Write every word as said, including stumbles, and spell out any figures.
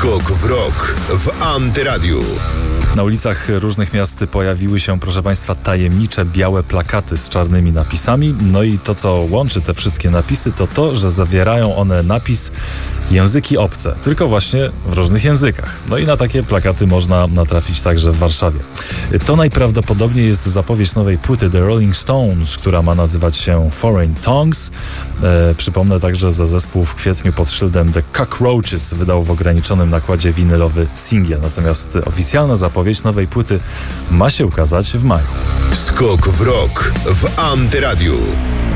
Skok w rok w Antyradiu. Na ulicach różnych miast pojawiły się, proszę Państwa, tajemnicze białe plakaty z czarnymi napisami. No i to, co łączy te wszystkie napisy, to to, że zawierają one napis języki obce, tylko właśnie w różnych językach. No i na takie plakaty można natrafić także w Warszawie. To najprawdopodobniej jest zapowiedź nowej płyty The Rolling Stones, która ma nazywać się Foreign Tongues. E, przypomnę także, że zespół w kwietniu pod szyldem The Cockroaches wydał w ograniczonym nakładzie winylowy singiel. Natomiast oficjalna zapowiedź nowej płyty ma się ukazać w maju. Skok w rok w Antyradiu.